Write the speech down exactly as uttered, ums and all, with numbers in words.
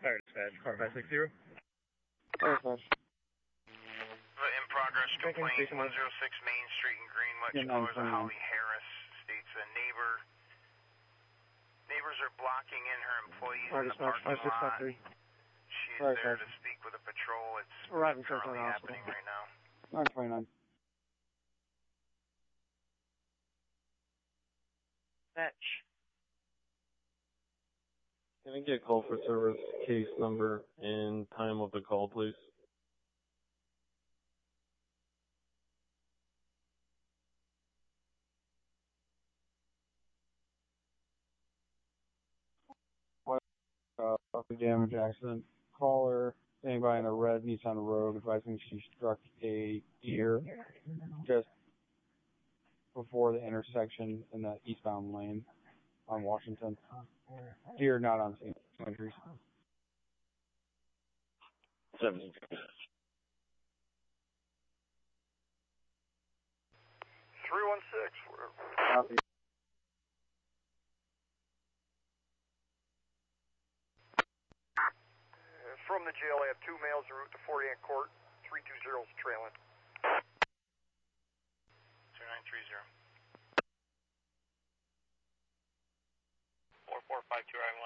Fire dispatch, car five six zero. Fire dispatch. In progress complaint, one oh six Main Street in Greenwich, Yeah, caller Holly Harris states a neighbor, neighbors are blocking in her employees Fire in the dispatch, parking five six five lot. three. She is Fire there dispatch. to speak with a patrol. It's Arriving currently Sarasota happening Hospital. right now. nine twenty-nine. Fetch. Can I get call for service case number and time of the call, please? Uh, property damage accident. Caller, anybody in a red Nissan Rogue advising she struck a deer just before the intersection in the eastbound lane on Washington. Deer not on scene. Injuries. Seven. three one six. Copy. From the jail, I have two males en route to forty-eight Court. three two zero is trailing. two nine three zero. four four five two, I